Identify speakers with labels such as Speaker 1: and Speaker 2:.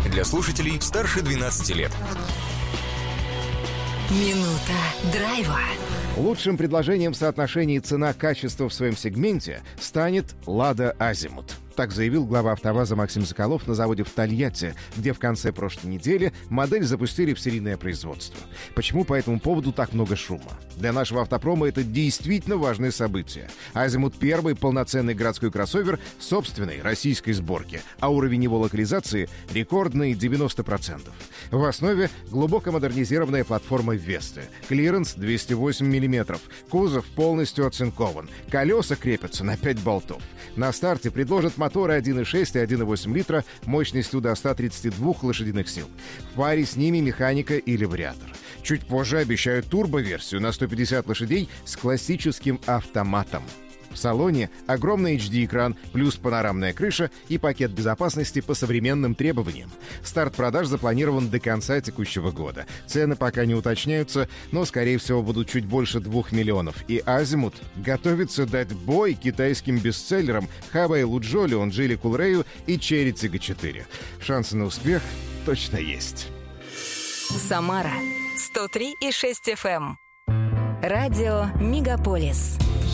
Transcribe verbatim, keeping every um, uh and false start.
Speaker 1: Для слушателей старше двенадцати лет.
Speaker 2: Минута драйва.
Speaker 3: Лучшим предложением в соотношении цена-качество в своем сегменте станет «Лада Азимут». Так заявил глава «АвтоВАЗа» Максим Соколов на заводе в Тольятти, где в конце прошлой недели модель запустили в серийное производство. Почему по этому поводу так много шума? Для нашего автопрома это действительно важное событие. «Азимут» — первый полноценный городской кроссовер собственной российской сборки, а уровень его локализации — рекордные девяносто процентов. В основе глубоко модернизированная платформа «Весты». Клиренс двести восемь миллиметров. Кузов полностью оцинкован. Колеса крепятся на пять болтов. На старте предложат моторы один и шесть и один и восемь литра мощностью до ста тридцати двух лошадиных сил. В паре с ними механика или вариатор. Чуть позже обещают турбо-версию на сто пятьдесят лошадей с классическим автоматом. В салоне огромный эйч ди-экран, плюс панорамная крыша и пакет безопасности по современным требованиям. Старт продаж запланирован до конца текущего года. Цены пока не уточняются, но, скорее всего, будут чуть больше двух миллионов. И «Азимут» готовится дать бой китайским бестселлерам Хавейлу Джолио, Джили Кулрею и Черри Тига четыре. Шансы на успех точно есть.
Speaker 2: Самара сто три и шесть эф эм. Радио Мегаполис.